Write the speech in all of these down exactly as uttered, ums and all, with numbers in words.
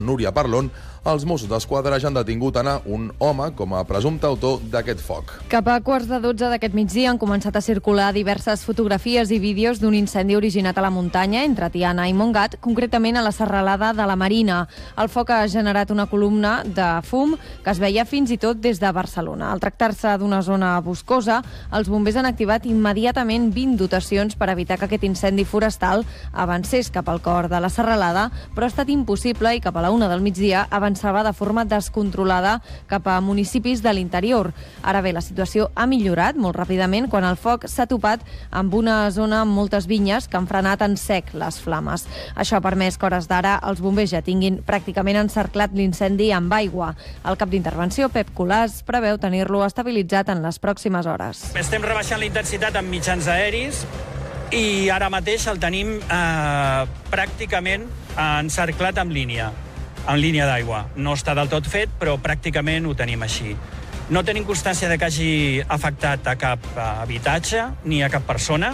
Núria Parlon, els Mossos d'Esquadra ja han detingut Anna, un home, com a presumpte autor d'aquest foc. Cap a quarts de dotze d'aquest migdia han començat a circular diverses fotografies i vídeos d'un incendi originat a la muntanya entre Tiana i Montgat, concretament a la serralada de la Marina. El foc ha generat una columna de fum que es veia fins i tot des de Barcelona. Al tractar-se d'una zona boscosa, els bombers han activat immediatament vint dotacions per evitar que aquest incendi forestal avancés cap al cor de la serralada, però ha estat impossible i cap a la una del migdia avançava de forma descontrolada cap a municipis de l'interior. Ara bé, la situació ha millorat molt ràpidament quan el foc s'ha topat amb una zona amb moltes vinyes que han frenat en sec les flames. Això ha permès que a hores d'ara els bombers ja tinguin pràcticament encerclat l'incendi amb aigua. El cap d'intervenció, Pep Colàs, preveu tenir-lo estabilitzat en les pròximes hores. Estem rebaixant la intensitat amb mitjans aeris i ara mateix el tenim eh, pràcticament encerclat en línia, en línia d'aigua. No està del tot fet, però pràcticament ho tenim així. No tenim constància de que hagi afectat a cap habitatge ni a cap persona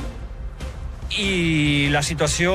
i la situació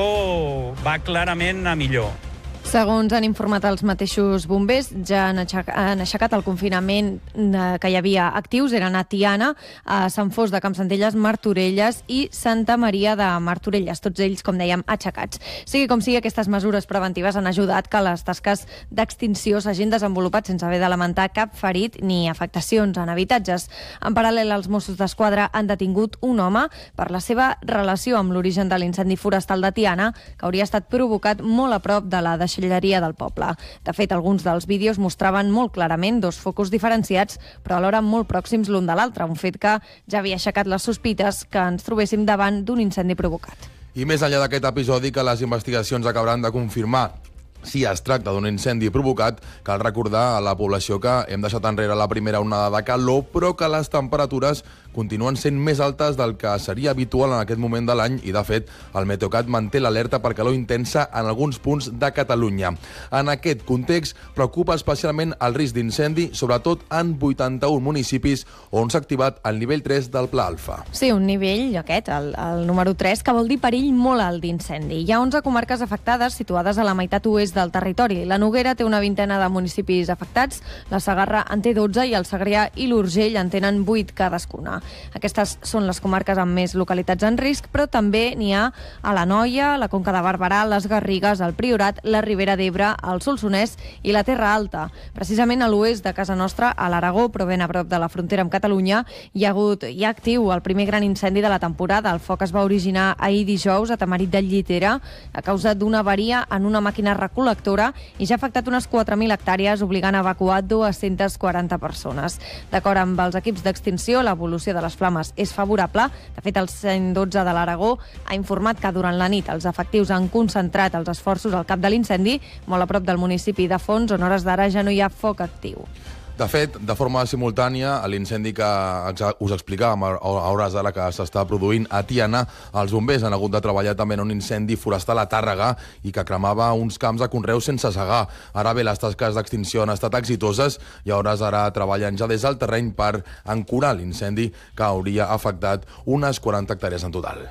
va clarament a millor. Segons han informat els mateixos bombers, ja han aixecat, han aixecat el confinament que hi havia actius, eren a Tiana, a Sant Fos de Campsentelles, Martorelles i Santa Maria de Martorelles, tots ells, com dèiem, aixecats. Sigui com sigui, aquestes mesures preventives han ajudat que les tasques d'extinció s'hagin desenvolupat sense haver de lamentar cap ferit ni afectacions en habitatges. En paral·lel, els Mossos d'Esquadra han detingut un home per la seva relació amb l'origen de l'incendi forestal de Tiana, que hauria estat provocat molt a prop de la deixalleria del poble. De fet, alguns dels vídeos mostraven molt clarament dos focus diferenciats, però alhora molt pròxims l'un de l'altre, un fet que ja havia aixecat les sospites que ens trobéssim davant d'un incendi provocat. I més enllà d'aquest episodi, que les investigacions acabaran de confirmar si es tracta d'un incendi provocat, cal recordar a la població que hem deixat enrere la primera onada de calor, però que les temperatures continuen sent més altes del que seria habitual en aquest moment de l'any i, de fet, el Meteocat manté l'alerta per calor intensa en alguns punts de Catalunya. En aquest context, preocupa especialment el risc d'incendi, sobretot en vuitanta-un municipis on s'ha activat el nivell tres del Pla Alfa. Sí, un nivell, aquest, el, el número tres, que vol dir perill molt alt d'incendi. Hi ha onze comarques afectades situades a la meitat oest del territori. La Noguera té una vintena de municipis afectats, la Segarra en té dotze i el Segrià i l'Urgell en tenen vuit cadascuna. Aquestes són les comarques amb més localitats en risc, però també n'hi ha a l'Anoia, la Conca de Barberà, les Garrigues, el Priorat, la Ribera d'Ebre, el Solsonès i la Terra Alta. Precisament a l'oest de casa nostra, a l'Aragó, però ben a prop de la frontera amb Catalunya, hi ha hagut i actiu el primer gran incendi de la temporada. El foc es va originar ahir dijous a Tamarit de Llitera a causa d'una avaria en una màquina recol·lectora i ja ha afectat unes quatre mil hectàrees, obligant a evacuar dues-centes quaranta persones. D'acord amb els equips d'extinció, l'evolució de les flames és favorable. De fet, el cent dotze de l'Aragó ha informat que durant la nit els efectius han concentrat els esforços al cap de l'incendi, molt a prop del municipi de Fons, on hores d'ara ja no hi ha foc actiu. De fet, de forma simultània, a l'incendi que us explicàvem a hores d'ara que s'està produint a Tiana, els bombers han hagut de treballar també en un incendi forestal a Tàrrega i que cremava uns camps de conreu sense segar. Ara bé, les tasques d'extinció han estat exitoses i a hores d'ara treballen ja des del terreny per ancorar l'incendi que hauria afectat unes quaranta hectàrees en total.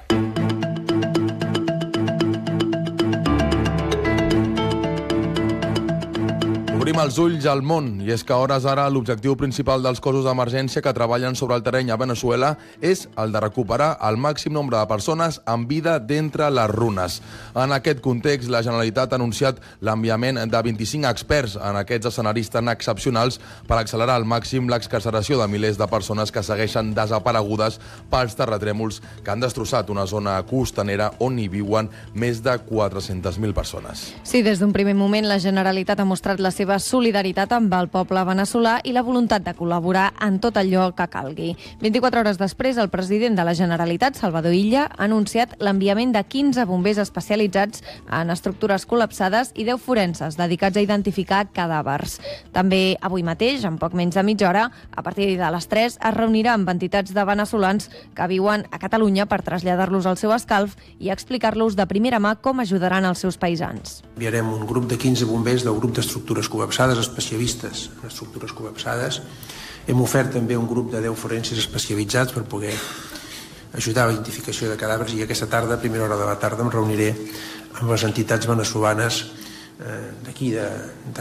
Obrim els ulls al món, i és que a hores d'ara l'objectiu principal dels cossos d'emergència que treballen sobre el terreny a Veneçuela és el de recuperar el màxim nombre de persones amb vida d'entre les runes. En aquest context, la Generalitat ha anunciat l'enviament de vint-i-cinc experts en aquests escenaris tan excepcionals per accelerar al màxim l'excarceració de milers de persones que segueixen desaparegudes pels terratrèmols que han destrossat una zona costanera on hi viuen més de quatre-centes mil persones. Sí, des d'un primer moment la Generalitat ha mostrat la seva solidaritat amb el poble veneçolà i la voluntat de col·laborar en tot allò que calgui. vint-i-quatre hores després, el president de la Generalitat, Salvador Illa, ha anunciat l'enviament de quinze bombers especialitzats en estructures col·lapsades i deu forenses dedicats a identificar cadàvers. També avui mateix, en poc menys de mitja hora, a partir de les tres, es reunirà amb entitats de veneçolans que viuen a Catalunya per traslladar-los al seu escalf i explicar-los de primera mà com ajudaran els seus paisans. Enviarem un grup de quinze bombers del grup d'estructures col·lapsades, especialistes en estructures col·lapsades. Hem ofert també un grup de deu forenses especialitzats per poder ajudar a la identificació de cadàvers i aquesta tarda, a primera hora de la tarda, em reuniré amb les entitats veneçolanes d'aquí de, de